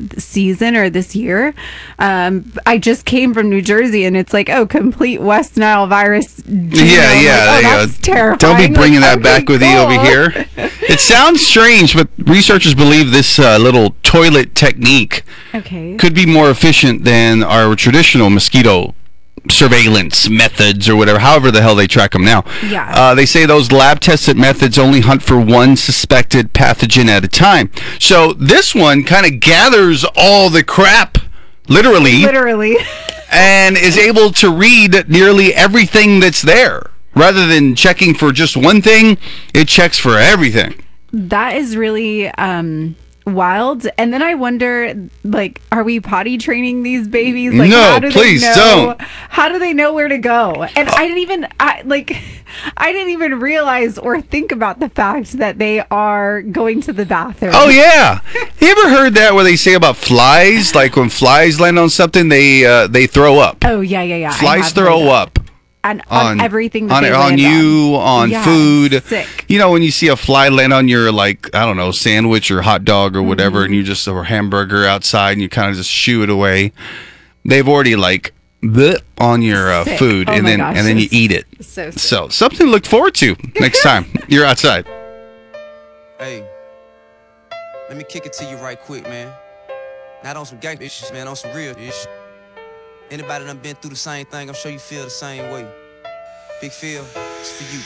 season or this year. I just came from New Jersey, and it's like, oh, complete West Nile virus. Yeah. That's terrifying. Don't be bringing that back with you over cool. here. It sounds strange, but researchers believe this little toilet technique could be more efficient than our traditional mosquito surveillance methods or whatever, however the hell they track them now. Yeah. They say those lab-tested methods only hunt for one suspected pathogen at a time. So this one kind of gathers all the crap, literally, and is able to read nearly everything that's there. Rather than checking for just one thing, it checks for everything. That is really wild. And then I wonder, like, are we potty training these babies? Like, no, please don't. How do they know where to go? And I didn't even realize or think about the fact that they are going to the bathroom. Oh yeah, you ever heard that where they say about flies? Like when flies land on something, they throw up. Oh yeah. Flies throw up. And on everything that on you, on food. Sick. You know, when you see a fly land on your, like, I don't know, sandwich or hot dog or whatever, and you just, or hamburger outside, and you kind of just shoo it away. They've already, like, on your food, and then you eat it. So something to look forward to next time you're outside. Hey, let me kick it to you right quick, man. Not on some gang issues, man, on some real issues. Anybody done been through the same thing, I'm sure you feel the same way. Big Phil, it's for you.